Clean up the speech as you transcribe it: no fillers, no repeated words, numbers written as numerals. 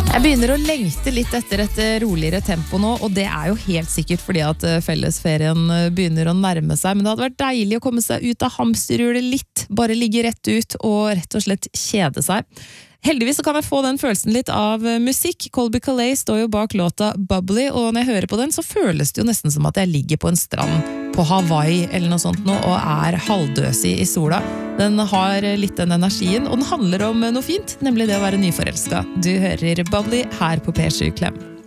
Jeg begynner å lengte litt etter et roligere tempo nå, og det jo helt sikkert fordi at fellesferien begynner å nærme seg, men det hadde vært deilig å komme seg ut av hamsterhjulet litt, bare ligge rett ut og rett og slett kjede seg. Heldigvis så kan jeg få den følelsen litt av musikk. Colby Calais står jo bak låta Bubbly, og når jeg hører på den så føles det jo nesten som at jeg ligger på en strand på Hawaii eller noe sånt nå, og halvdøsig i sola. Den har litt den energien, og den handler om noe fint, nemlig det å være nyforelsket. Du hører Bubbly her på P7 Klem.